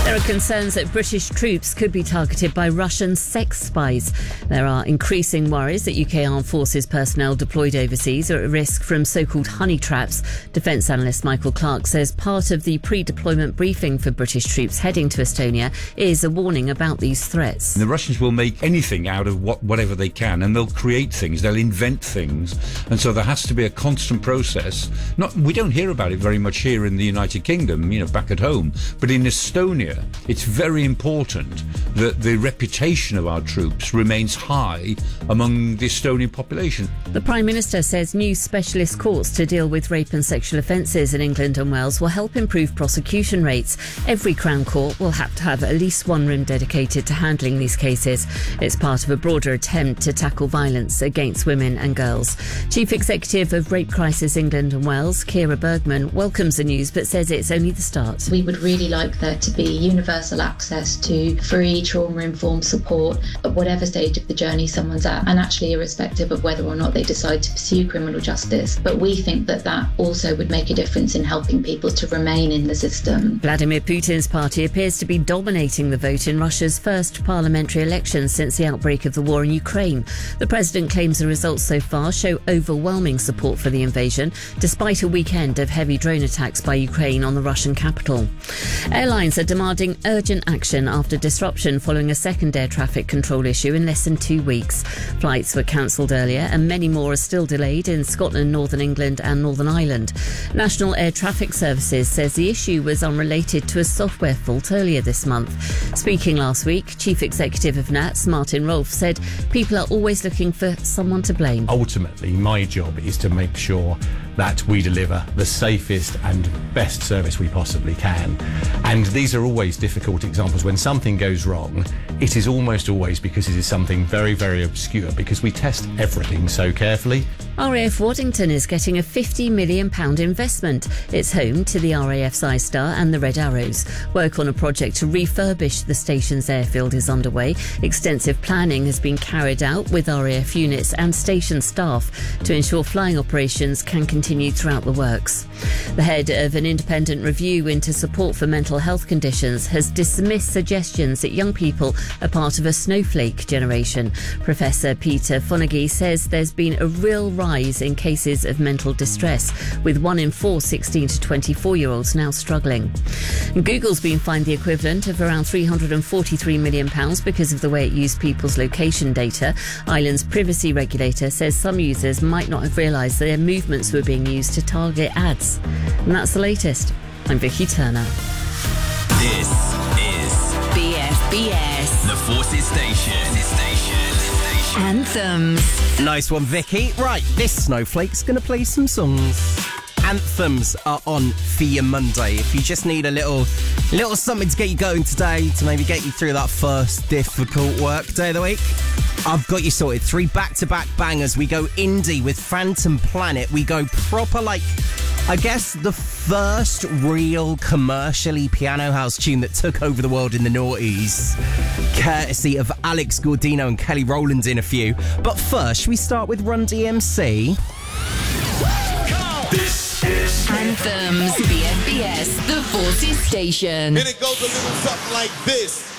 There are concerns that British troops could be targeted by Russian sex spies. There are increasing worries that UK Armed Forces personnel deployed overseas are at risk from so-called honey traps. Defence analyst Michael Clark says part of the pre-deployment briefing for British troops heading to Estonia is a warning about these threats. The Russians will make anything out of whatever they can, and they'll create things, they'll invent things, and so there has to be a constant process. We don't hear about it very much here in the United Kingdom, back at home, but in Estonia, it's very important that the reputation of our troops remains high among the Estonian population. The Prime Minister says new specialist courts to deal with rape and sexual offences in England and Wales will help improve prosecution rates. Every Crown Court will have to have at least one room dedicated to handling these cases. It's part of a broader attempt to tackle violence against women and girls. Chief Executive of Rape Crisis England and Wales, Kira Bergman, welcomes the news but says it's only the start. We would really like there to be universal access to free trauma-informed support at whatever stage of the journey someone's at, and actually irrespective of whether or not they decide to pursue criminal justice. But we think that also would make a difference in helping people to remain in the system. Vladimir Putin's party appears to be dominating the vote in Russia's first parliamentary election since the outbreak of the war in Ukraine. The president claims the results so far show overwhelming support for the invasion, despite a weekend of heavy drone attacks by Ukraine on the Russian capital. Airlines are demanding urgent action after disruption following a second air traffic control issue in less than 2 weeks. Flights were cancelled earlier and many more are still delayed in Scotland, Northern England and Northern Ireland. National Air Traffic Services says the issue was unrelated to a software fault earlier this month. Speaking last week, Chief Executive of NATS, Martin Rolfe, said people are always looking for someone to blame. Ultimately, my job is to make sure that we deliver the safest and best service we possibly can. And these are always difficult examples. When something goes wrong, it is almost always because it is something very, very obscure, because we test everything so carefully. RAF Waddington is getting a £50 million investment. It's home to the RAF's I-Star and the Red Arrows. Work on a project to refurbish the station's airfield is underway. Extensive planning has been carried out with RAF units and station staff to ensure flying operations can continue throughout the works. The head of an independent review into support for mental health conditions has dismissed suggestions that young people are part of a snowflake generation. Professor Peter Fonagy says there's been a real rise in cases of mental distress, with 1 in 4 16 to 24-year-olds now struggling. Google's been fined the equivalent of around £343 million because of the way it used people's location data. Ireland's privacy regulator says some users might not have realised their movements were being used to target ads. And that's the latest. I'm Vicky Turner. This is BFBS, the Forces Station. Anthems. Nice one, Vicky. Right, this snowflake's going to play some songs. Anthems are on for your Monday. If you just need a little something to get you going today, to maybe get you through that first difficult work day of the week, I've got you sorted. 3 back-to-back bangers. We go indie with Phantom Planet. We go proper, I guess the first real commercially piano house tune that took over the world in the noughties, courtesy of Alex Gaudino and Kelly Rowland in a few. But first, should we start with Run DMC? This is Anthems. BFBS, the Forces Station. And it goes a little something like this.